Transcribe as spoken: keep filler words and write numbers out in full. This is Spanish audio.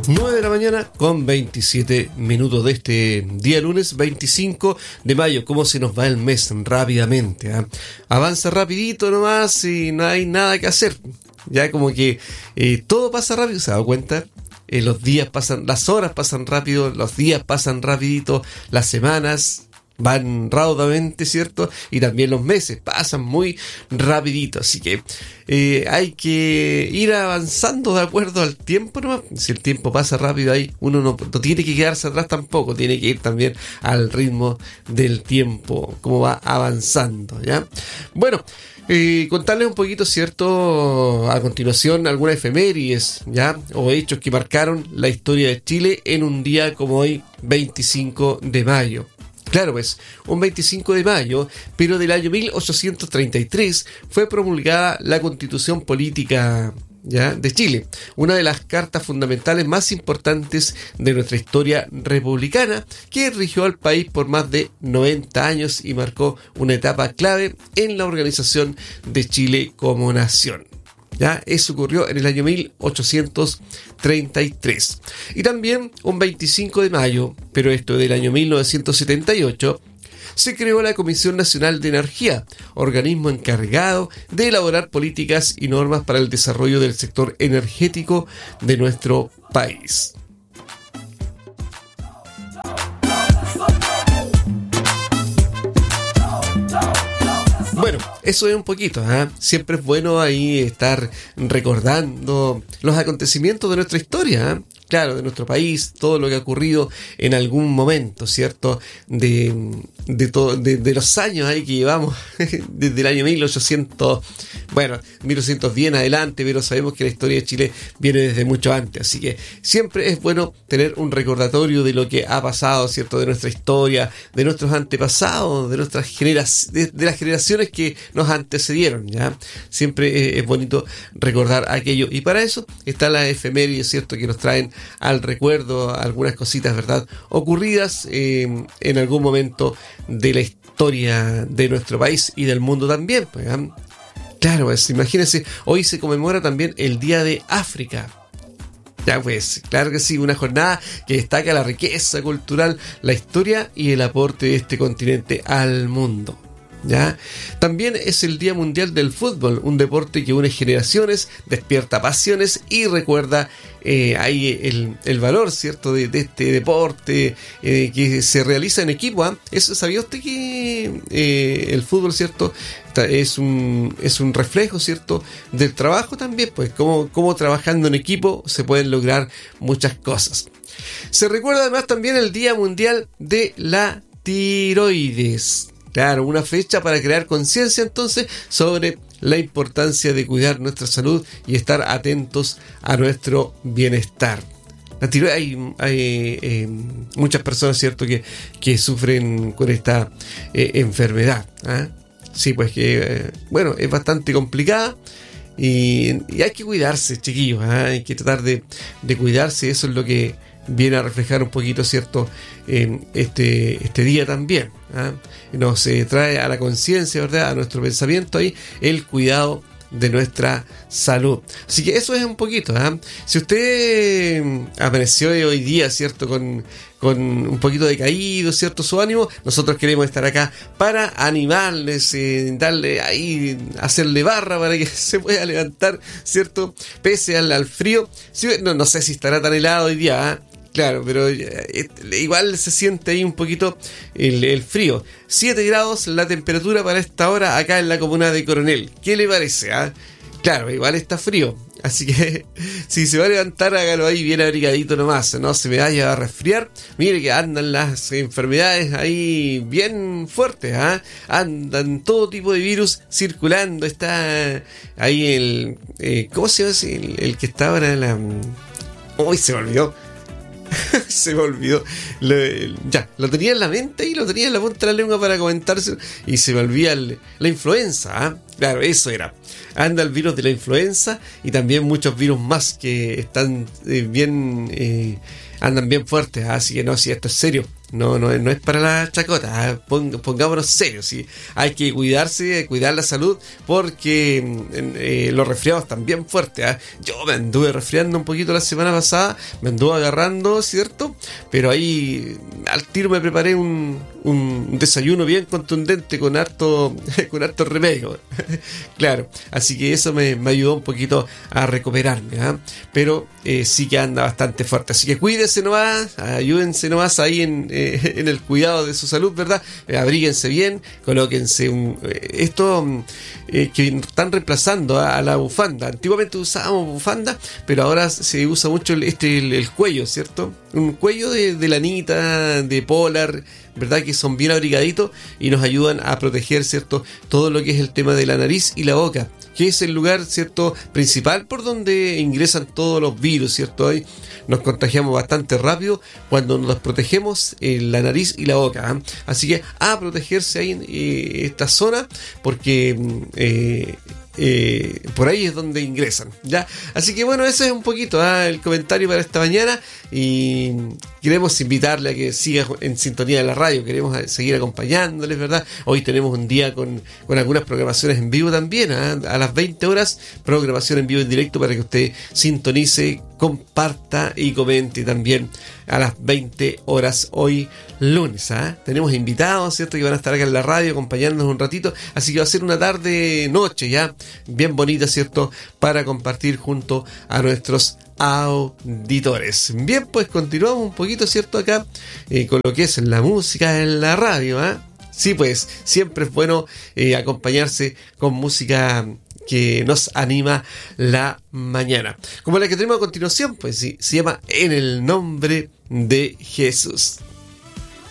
nueve de la mañana con veintisiete minutos de este día lunes veinticinco de mayo. ¿Cómo se nos va el mes rápidamente? ¿eh? Avanza rapidito nomás y no hay nada que hacer. Ya como que eh, todo pasa rápido, ¿se ha dado cuenta? Eh, los días pasan, las horas pasan rápido, los días pasan rapidito, las semanas van raudamente, ¿cierto? Y también los meses pasan muy rapidito, así que eh, hay que ir avanzando de acuerdo al tiempo nomás. Si el tiempo pasa rápido ahí, uno no, no tiene que quedarse atrás tampoco, tiene que ir también al ritmo del tiempo, como va avanzando, ¿ya? Bueno, Eh, contarles un poquito, ¿cierto? A continuación, algunas efemérides, ¿ya? O hechos que marcaron la historia de Chile en un día como hoy, veinticinco de mayo. Claro, pues, un veinticinco de mayo, pero del año mil ochocientos treinta y tres, fue promulgada la Constitución Política, ¿ya?, de Chile, una de las cartas fundamentales más importantes de nuestra historia republicana, que rigió al país por más de noventa años y marcó una etapa clave en la organización de Chile como nación. Ya, eso ocurrió en el año mil ochocientos treinta y tres. Y también un veinticinco de mayo, pero esto del año mil novecientos setenta y ocho, se creó la Comisión Nacional de Energía, organismo encargado de elaborar políticas y normas para el desarrollo del sector energético de nuestro país. Bueno, eso es un poquito, ¿eh? Siempre es bueno ahí estar recordando los acontecimientos de nuestra historia, ¿eh? Claro, de nuestro país, todo lo que ha ocurrido en algún momento, ¿cierto? De, de, todo, de, de los años ahí que llevamos, desde el año mil ochocientos, bueno, mil ochocientos diez en adelante, pero sabemos que la historia de Chile viene desde mucho antes, así que siempre es bueno tener un recordatorio de lo que ha pasado, ¿cierto? De nuestra historia, de nuestros antepasados, de nuestras generaciones, de, de las generaciones que nos antecedieron, ¿ya? Siempre es, es bonito recordar aquello, y para eso está la efeméride, ¿cierto? Que nos traen al recuerdo algunas cositas, ¿verdad?, ocurridas eh, en algún momento de la historia de nuestro país y del mundo también, pues, ¿eh? Claro, pues imagínense, hoy se conmemora también el Día de África. Ya pues, claro que sí, una jornada que destaca la riqueza cultural, la historia y el aporte de este continente al mundo. ¿Ya? También es el Día Mundial del Fútbol, un deporte que une generaciones, despierta pasiones y recuerda eh, ahí el, el valor, ¿cierto?, de, de este deporte eh, que se realiza en equipo, ¿eh? Eso, ¿sabía usted que eh, el fútbol, ¿cierto?, es un, es un reflejo, ¿cierto?, del trabajo también, pues como, como trabajando en equipo se pueden lograr muchas cosas. Se recuerda además también el Día Mundial de la Tiroides. Claro, una fecha para crear conciencia entonces sobre la importancia de cuidar nuestra salud y estar atentos a nuestro bienestar. La tiroides, hay, hay eh, muchas personas, ¿cierto?, que, que sufren con esta eh, enfermedad. ¿eh? Sí, pues que, eh, bueno, es bastante complicada y, y hay que cuidarse, chiquillos. ¿eh? Hay que tratar de, de cuidarse, eso es lo que viene a reflejar un poquito, ¿cierto?, en este, este día también. ¿eh? Nos eh, trae a la conciencia, ¿verdad?, a nuestro pensamiento ahí, el cuidado de nuestra salud. Así que eso es un poquito. ¿eh? Si usted amaneció hoy día, ¿cierto?, con, con un poquito decaído, ¿cierto?, su ánimo, nosotros queremos estar acá para animarles, eh, darle ahí, hacerle barra para que se pueda levantar, ¿cierto?, pese al, al frío. Sí, no, no sé si estará tan helado hoy día, ¿eh? Claro, pero eh, igual se siente ahí un poquito el, el frío. siete grados la temperatura para esta hora acá en la comuna de Coronel. ¿Qué le parece? ¿Ah? Claro, igual está frío. Así que si se va a levantar, hágalo ahí bien abrigadito nomás. No se me vaya a resfriar. Mire que andan las enfermedades ahí bien fuertes. ¿ah? Andan todo tipo de virus circulando. Está ahí el... Eh, ¿Cómo se llama ese? El, el que estaba en la... Uy, se me olvidó. Se me olvidó. Lo, el, ya, lo tenía en la mente y lo tenía en la punta de la lengua para comentarse. Y se me olvida el, la influenza. ¿eh? Claro, eso era. Anda el virus de la influenza y también muchos virus más que están eh, bien. Eh, andan bien fuertes. ¿eh? Así que no, si esto es serio. No, no, no es para la chacota, ¿eh? Pong, pongámonos serios, ¿sí? Hay que cuidarse, cuidar la salud, porque eh, los resfriados están bien fuertes, ¿eh? Yo me anduve resfriando un poquito la semana pasada, me anduve agarrando, ¿cierto? Pero ahí al tiro me preparé un, un desayuno bien contundente con harto, con harto remedio. Claro, así que eso me, me ayudó un poquito a recuperarme, ¿eh? Pero eh, sí que anda bastante fuerte, así que cuídense nomás, ayúdense nomás ahí en, eh, en el cuidado de su salud, ¿verdad? Eh, abríguense bien, colóquense un, eh, esto eh, que están reemplazando a, a la bufanda. Antiguamente usábamos bufanda, pero ahora se usa mucho el, este, el, el cuello, ¿cierto? Un cuello de, de lanita, de polar, ¿verdad? Que son bien abrigaditos y nos ayudan a proteger, ¿cierto? Todo lo que es el tema de la nariz y la boca, que es el lugar, ¿cierto?, principal por donde ingresan todos los virus, ¿cierto? Ahí nos contagiamos bastante rápido cuando nos protegemos en la nariz y la boca, ¿eh? Así que a protegerse ahí en eh, esta zona, porque eh, eh, por ahí es donde ingresan, ¿ya? Así que bueno, ese es un poquito ¿eh? el comentario para esta mañana, y queremos invitarle a que siga en sintonía de la radio, queremos seguir acompañándoles, ¿verdad? Hoy tenemos un día con, con algunas programaciones en vivo también, ¿eh? A las veinte horas, programación en vivo en directo para que usted sintonice, comparta y comente también a las veinte horas hoy lunes, ¿eh? Tenemos invitados, ¿cierto?, que van a estar acá en la radio acompañándonos un ratito, así que va a ser una tarde noche ya bien bonita, ¿cierto?, para compartir junto a nuestros auditores. Bien, pues continuamos un poquito, ¿cierto?, acá eh, con lo que es la música en la radio, ¿eh? Sí, pues siempre es bueno eh, acompañarse con música que nos anima la mañana, como la que tenemos a continuación, pues sí, se llama En el Nombre de Jesús.